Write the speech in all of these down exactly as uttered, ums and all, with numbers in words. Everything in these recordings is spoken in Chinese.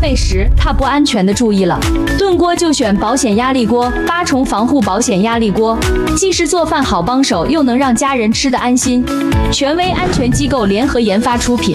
费时，怕不安全的注意了。炖锅就选保险压力锅，八重防护保险压力锅，既是做饭好帮手，又能让家人吃得安心。权威安全机构联合研发出品。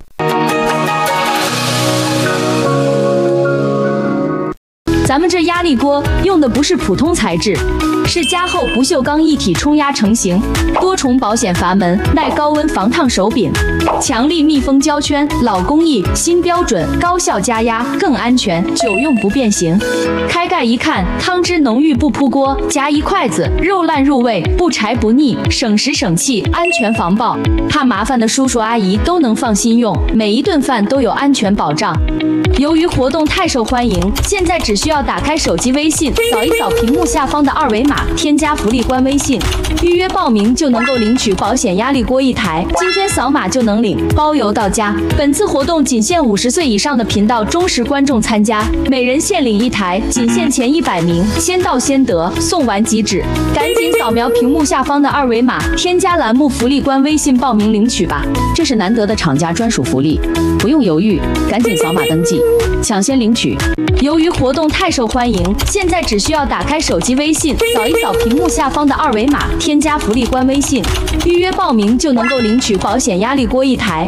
咱们这压力锅用的不是普通材质，是加厚不锈钢一体冲压成型，多重保险阀门，耐高温防烫手柄，强力密封胶圈，老工艺新标准，高效加压更安全，久用不变形。开盖一看，汤汁浓郁不扑锅，夹一筷子肉烂入味，不柴不腻，省时省气，安全防爆。怕麻烦的叔叔阿姨都能放心用，每一顿饭都有安全保障。由于活动太受欢迎，现在只需要打开手机微信，扫一扫屏幕下方的二维码，添加福利官微信，预约报名就能够领取保险压力锅一台。今天扫码就能领，包邮到家。本次活动仅限五十岁以上的频道忠实观众参加，每人限领一台，仅限前一百名，先到先得，送完即止。赶紧扫描屏幕下方的二维码，添加栏目福利官微信报名领取吧。这是难得的厂家专属福利，不用犹豫，赶紧扫码登记，抢先领取。由于活动太受欢迎，现在只需要打开手机微信，扫一扫屏幕下方的二维码，添加福利官微信，预约报名就能够领取保险压力锅一台。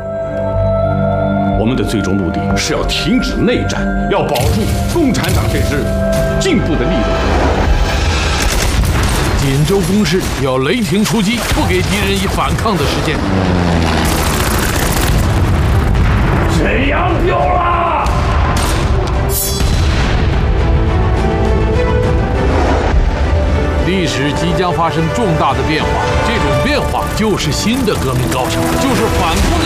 我们的最终目的是要停止内战，要保住共产党这支进步的力量。 锦州攻势要雷霆出击，不给敌人以反抗的时间。 沈阳丢了！ 历史即将发生重大的变化，这种变化就是新的革命高潮，就是反攻。